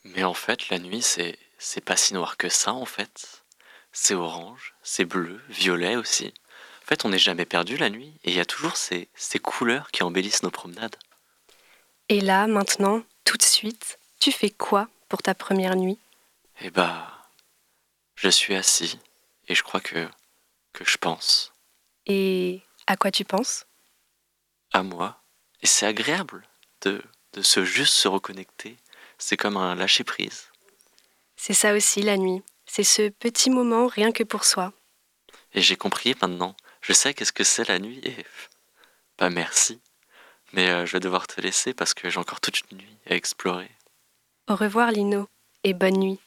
Mais en fait, la nuit, c'est pas si noir que ça, en fait. C'est orange, c'est bleu, violet aussi. En fait, on n'est jamais perdu la nuit, et il y a toujours ces couleurs qui embellissent nos promenades. Et là, maintenant, tout de suite, tu fais quoi pour ta première nuit? Et bah, je suis assis, et je crois que je pense Et à quoi tu penses? à moi. Et c'est agréable de, juste se reconnecter. C'est comme un lâcher-prise. C'est ça aussi la nuit. C'est ce petit moment rien que pour soi. Et j'ai compris maintenant. Je sais qu'est-ce que c'est la nuit, et bah merci. Mais je vais devoir te laisser parce que j'ai encore toute une nuit à explorer. Au revoir Lino et bonne nuit.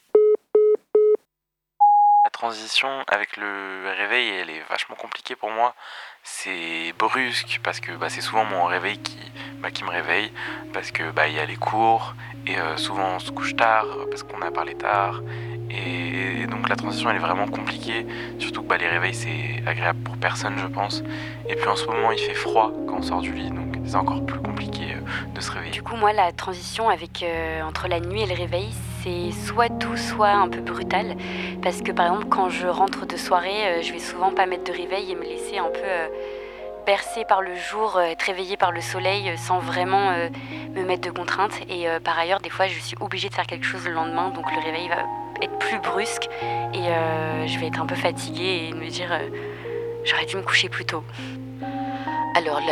La transition avec le réveil, elle est vachement compliquée pour moi. C'est brusque parce que c'est souvent mon réveil qui me réveille. Parce que il y a les cours et souvent on se couche tard parce qu'on a parlé tard. Et donc la transition elle est vraiment compliquée. Surtout que les réveils c'est agréable pour personne je pense. Et puis en ce moment il fait froid quand on sort du lit. Donc c'est encore plus compliqué de se réveiller. Du coup, moi, la transition entre la nuit et le réveil, c'est soit doux, soit un peu brutal. Parce que, par exemple, quand je rentre de soirée, je vais souvent pas mettre de réveil et me laisser un peu bercer par le jour, être réveillée par le soleil sans vraiment me mettre de contraintes. Et par ailleurs, des fois, je suis obligée de faire quelque chose le lendemain, donc le réveil va être plus brusque et je vais être un peu fatiguée et me dire j'aurais dû me coucher plus tôt. Alors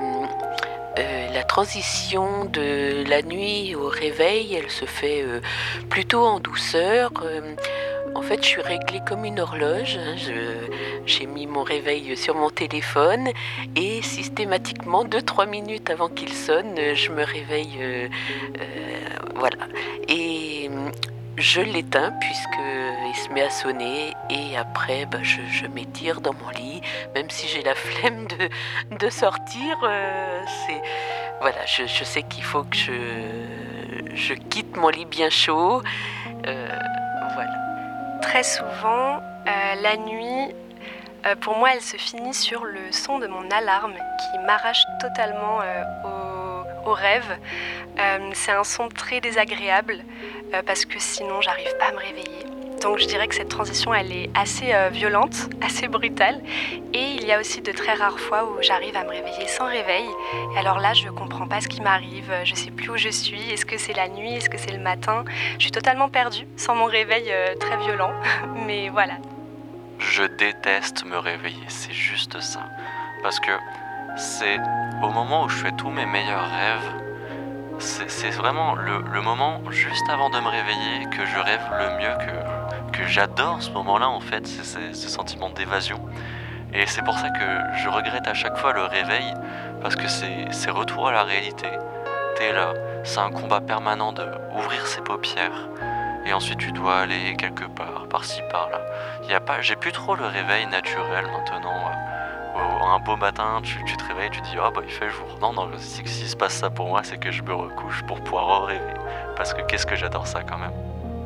la transition de la nuit au réveil, elle se fait plutôt en douceur. En fait, je suis réglée comme une horloge. J'ai mis mon réveil sur mon téléphone et systématiquement, 2-3 minutes avant qu'il sonne, je me réveille. Voilà. Et je l'éteins puisqu'il se met à sonner et après je m'étire dans mon lit, même si j'ai la flemme de sortir. Voilà, je sais qu'il faut que je quitte mon lit bien chaud. Voilà. Très souvent, la nuit, pour moi, elle se finit sur le son de mon alarme qui m'arrache totalement au rêve. C'est un son très désagréable parce que sinon, j'arrive pas à me réveiller. Donc je dirais que cette transition, elle est assez violente, assez brutale. Et il y a aussi de très rares fois où j'arrive à me réveiller sans réveil. Et alors là, je comprends pas ce qui m'arrive, je sais plus où je suis. Est-ce que c'est la nuit? Est-ce que c'est le matin? Je suis totalement perdue sans mon réveil très violent. Mais voilà. Je déteste me réveiller, c'est juste ça. Parce que c'est au moment où je fais tous mes meilleurs rêves, c'est vraiment le moment juste avant de me réveiller que je rêve le mieux, que j'adore ce moment-là en fait, c'est ce sentiment d'évasion. Et c'est pour ça que je regrette à chaque fois le réveil, parce que c'est retour à la réalité. T'es là, c'est un combat permanent de ouvrir ses paupières, et ensuite tu dois aller quelque part, par-ci, par-là. J'ai plus trop le réveil naturel maintenant. Un beau matin, tu te réveilles, tu dis ah bah il fait jour. Non, non, si se passe ça pour moi, c'est que je me recouche pour pouvoir rêver. Parce que qu'est-ce que j'adore ça quand même.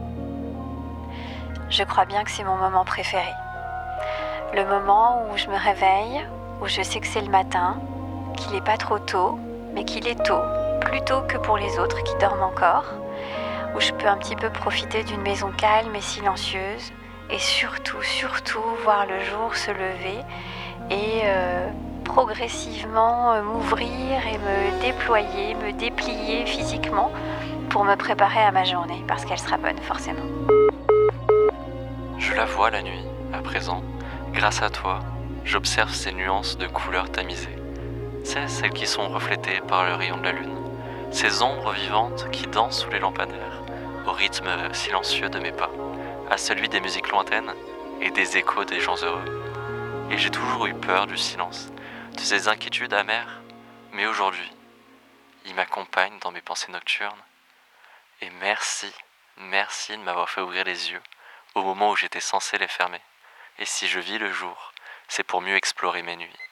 Je crois bien que c'est mon moment préféré. Le moment où je me réveille, où je sais que c'est le matin, qu'il n'est pas trop tôt, mais qu'il est tôt, plus tôt que pour les autres qui dorment encore, où je peux un petit peu profiter d'une maison calme et silencieuse, et surtout, surtout voir le jour se lever et progressivement m'ouvrir et me déployer, me déplier physiquement pour me préparer à ma journée, parce qu'elle sera bonne forcément. Je la vois la nuit, à présent. Grâce à toi, j'observe ces nuances de couleurs tamisées. C'est celles qui sont reflétées par le rayon de la lune. Ces ombres vivantes qui dansent sous les lampadaires, au rythme silencieux de mes pas, à celui des musiques lointaines et des échos des gens heureux. Et j'ai toujours eu peur du silence, de ces inquiétudes amères, mais aujourd'hui, il m'accompagne dans mes pensées nocturnes. Et merci, merci de m'avoir fait ouvrir les yeux au moment où j'étais censé les fermer. Et si je vis le jour, c'est pour mieux explorer mes nuits.